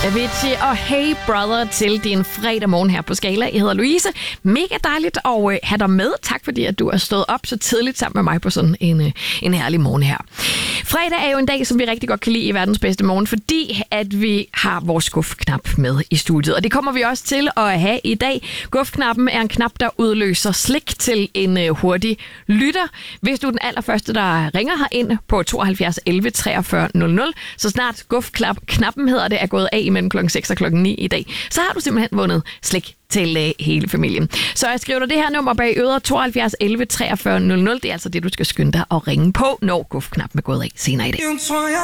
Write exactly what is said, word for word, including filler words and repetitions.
Avicii og Hey Brother til din fredag morgen her på Skala. Jeg hedder Louise. Mega dejligt at have dig med. Tak fordi, at du er stået op så tidligt sammen med mig på sådan en, en herlig morgen her. Fredag er jo en dag, som vi rigtig godt kan lide i verdens bedste morgen, fordi at vi har vores gufknap med i studiet. Og det kommer vi også til at have i dag. Gufknappen er en knap, der udløser slik til en hurtig lytter. Hvis du er den allerførste, der ringer her ind på tooghalvfjerds elleve treogfyrre nul nul, så snart gufknappen hedder det, er gået af imellem klokken seks og klokken ni i dag, så har du simpelthen vundet slik til uh, hele familien. Så jeg skriver dig det her nummer bag øret, tooghalvfjerds elleve treogfyrre nul nul. Det er altså det, du skal skynde dig at ringe på, når gufknappen er gået af senere i dag.